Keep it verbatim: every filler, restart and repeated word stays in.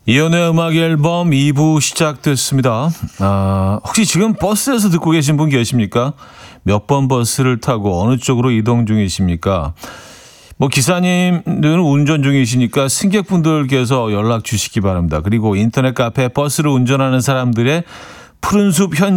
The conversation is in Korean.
이연의 음악 앨범 이 부 시작됐습니다. 아, 혹시 지금 버스에서 듣고 계신 분 계십니까? 몇 번 버스를 타고 어느 쪽으로 이동 중이십니까? 뭐 기사님들은 운전 중이시니까 승객분들께서 연락 주시기 바랍니다. 그리고 인터넷 카페 버스를 운전하는 사람들의 푸른숲 현